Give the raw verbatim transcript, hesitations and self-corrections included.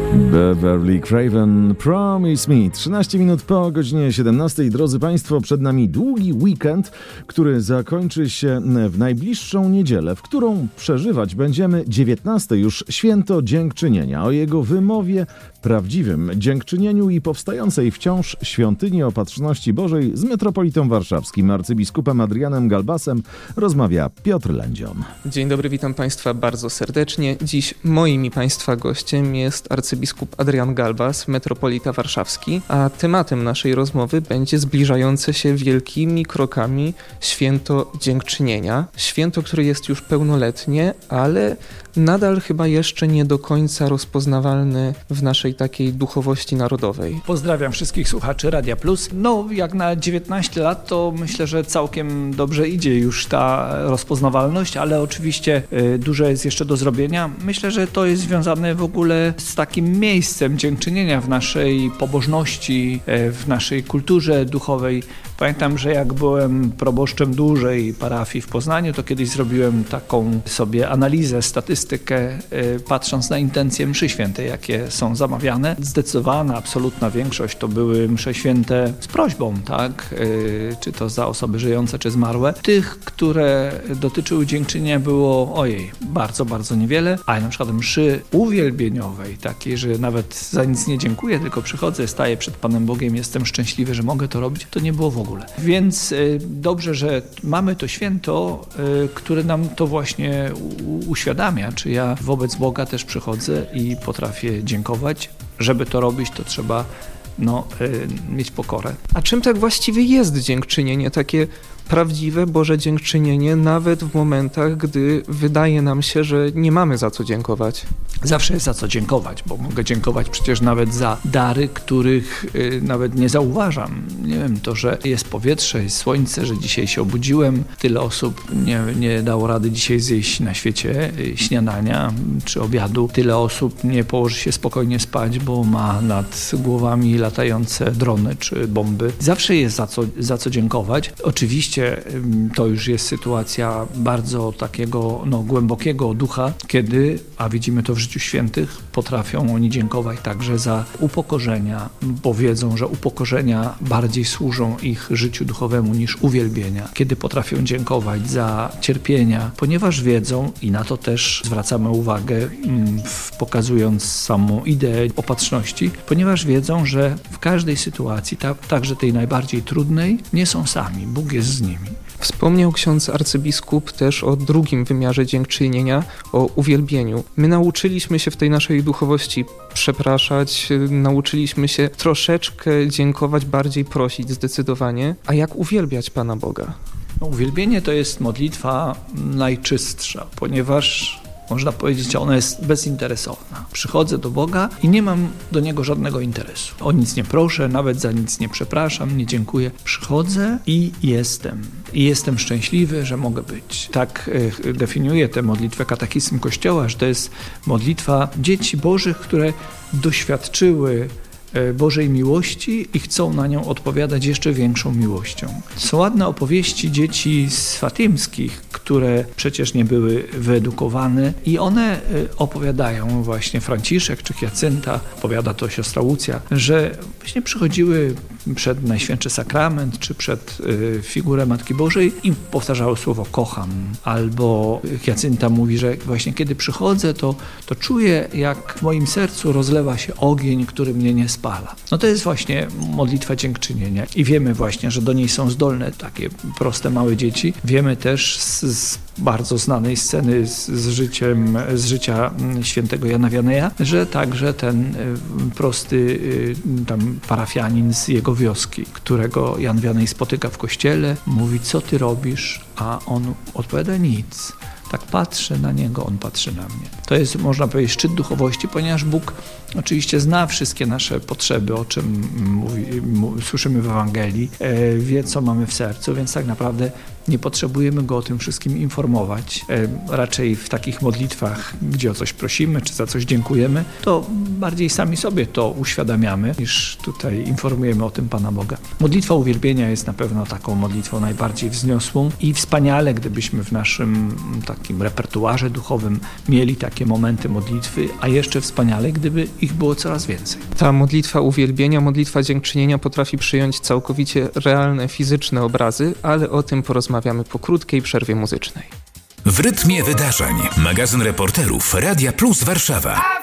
Beverly Craven, Promise Me. trzynaście minut po godzinie siedemnastej. Drodzy Państwo, przed nami długi weekend, który zakończy się w najbliższą niedzielę, w którą przeżywać będziemy dziewiętnaste już święto Dziękczynienia. O jego wymowie, prawdziwym dziękczynieniu i powstającej wciąż świątyni Opatrzności Bożej z metropolitą warszawskim, arcybiskupem Adrianem Galbasem rozmawia Piotr Lędzion. Dzień dobry, witam Państwa bardzo serdecznie. Dziś moim i Państwa gościem jest arcybiskup Adrian Galbas, metropolita warszawski, a tematem naszej rozmowy będzie zbliżające się wielkimi krokami święto Dziękczynienia. Święto, które jest już pełnoletnie, ale nadal chyba jeszcze nie do końca rozpoznawalne w naszej takiej duchowości narodowej. Pozdrawiam wszystkich słuchaczy Radia Plus. No, jak na dziewiętnaście lat, to myślę, że całkiem dobrze idzie już ta rozpoznawalność, ale oczywiście y, dużo jest jeszcze do zrobienia. Myślę, że to jest związane w ogóle z takim miejscem dziękczynienia w naszej pobożności, y, w naszej kulturze duchowej. Pamiętam, że jak byłem proboszczem dużej parafii w Poznaniu, to kiedyś zrobiłem taką sobie analizę, statystykę, y, patrząc na intencje mszy świętej, jakie są zamawiane. Zdecydowana, absolutna większość to były msze święte z prośbą, tak? Y, czy to za osoby żyjące, czy zmarłe. Tych, które dotyczyły dziękczynienia, było ojej, bardzo, bardzo niewiele, a na przykład mszy uwielbieniowej, takiej, że nawet za nic nie dziękuję, tylko przychodzę, staję przed Panem Bogiem, jestem szczęśliwy, że mogę to robić, to nie było w ogóle. Więc y, dobrze, że mamy to święto, y, które nam to właśnie u, uświadamia, czy ja wobec Boga też przychodzę i potrafię dziękować. Żeby to robić, to trzeba no, y, mieć pokorę. A czym tak właściwie jest dziękczynienie? Takie prawdziwe Boże dziękczynienie, nawet w momentach, gdy wydaje nam się, że nie mamy za co dziękować. Zawsze jest za co dziękować, bo mogę dziękować przecież nawet za dary, których y, nawet nie zauważam. Nie wiem, to, że jest powietrze, jest słońce, że dzisiaj się obudziłem. Tyle osób nie, nie dało rady dzisiaj zjeść na świecie y, śniadania czy obiadu. Tyle osób nie położy się spokojnie spać, bo ma nad głowami latające drony czy bomby. Zawsze jest za co, za co dziękować. Oczywiście to już jest sytuacja bardzo takiego no, głębokiego ducha, kiedy, a widzimy to w życiu świętych, potrafią oni dziękować także za upokorzenia, bo wiedzą, że upokorzenia bardziej służą ich życiu duchowemu niż uwielbienia. Kiedy potrafią dziękować za cierpienia, ponieważ wiedzą, i na to też zwracamy uwagę, pokazując samą ideę opatrzności, ponieważ wiedzą, że w każdej sytuacji, ta, także tej najbardziej trudnej, nie są sami. Bóg jest z nimi. Wspomniał ksiądz arcybiskup też o drugim wymiarze dziękczynienia, o uwielbieniu. My nauczyliśmy się w tej naszej duchowości przepraszać, nauczyliśmy się troszeczkę dziękować, bardziej prosić zdecydowanie. A jak uwielbiać Pana Boga? No, uwielbienie to jest modlitwa najczystsza, ponieważ można powiedzieć, że ona jest bezinteresowna. Przychodzę do Boga i nie mam do Niego żadnego interesu. O nic nie proszę, nawet za nic nie przepraszam, nie dziękuję. Przychodzę i jestem. I jestem szczęśliwy, że mogę być. Tak y, definiuje tę modlitwę katechizm Kościoła, że to jest modlitwa dzieci Bożych, które doświadczyły Bożej miłości i chcą na nią odpowiadać jeszcze większą miłością. Są ładne opowieści dzieci z fatimskich, które przecież nie były wyedukowane i one opowiadają, właśnie Franciszek czy Hiacynta, opowiada to siostra Łucja, że właśnie przychodziły przed Najświętszy Sakrament czy przed y, figurę Matki Bożej i powtarzały słowo kocham. Albo Hiacynta mówi, że właśnie kiedy przychodzę, to, to czuję, jak w moim sercu rozlewa się ogień, który mnie nie spala. No to jest właśnie modlitwa dziękczynienia i wiemy właśnie, że do niej są zdolne takie proste małe dzieci. Wiemy też z, z bardzo znanej sceny z, z, życiem, z życia świętego Jana Wianeja, że także ten prosty tam parafianin z jego wioski, którego Jan Wianej spotyka w kościele, mówi, co ty robisz? A on odpowiada, nic. Tak patrzę na niego, on patrzy na mnie. To jest, można powiedzieć, szczyt duchowości, ponieważ Bóg oczywiście zna wszystkie nasze potrzeby, o czym mówi, mówi, słyszymy w Ewangelii, e, wie, co mamy w sercu, więc tak naprawdę Nie potrzebujemy go o tym wszystkim informować. Raczej w takich modlitwach, gdzie o coś prosimy, czy za coś dziękujemy, to bardziej sami sobie to uświadamiamy, niż tutaj informujemy o tym Pana Boga. Modlitwa uwielbienia jest na pewno taką modlitwą najbardziej wzniosłą i wspaniale, gdybyśmy w naszym takim repertuarze duchowym mieli takie momenty modlitwy, a jeszcze wspaniale, gdyby ich było coraz więcej. Ta modlitwa uwielbienia, modlitwa dziękczynienia potrafi przyjąć całkowicie realne, fizyczne obrazy, ale o tym porozmawiamy po krótkiej przerwie muzycznej. W rytmie wydarzeń. Magazyn reporterów Radia Plus Warszawa.